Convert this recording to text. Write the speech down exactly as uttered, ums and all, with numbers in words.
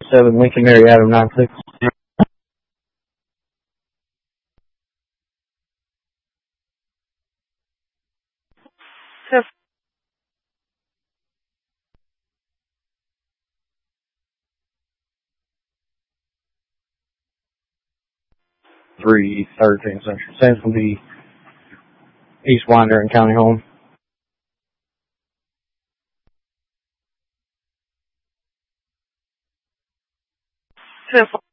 seven Lincoln Mary Adam nine six. Three thirteen Central. Same from the East Winder and County Home. Ten